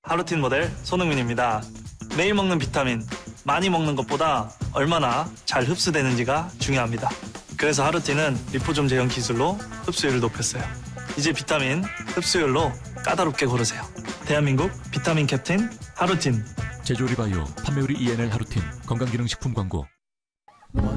하루틴 모델 손흥민입니다. 매일 먹는 비타민, 많이 먹는 것보다 얼마나 잘 흡수되는지가 중요합니다. 그래서 하루틴은 리포좀 제형 기술로 흡수율을 높였어요. 이제 비타민 흡수율로 까다롭게 고르세요. 대한민국 비타민 캡틴 하루틴. 제조리바이오 판매우리 ENL 하루틴 건강기능식품 광고.